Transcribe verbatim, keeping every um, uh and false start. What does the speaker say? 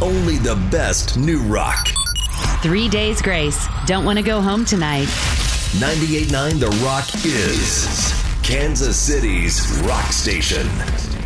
only the best new rock. Three Days Grace. Don't want to go home tonight. ninety-eight point nine The Rock is Kansas City's rock station.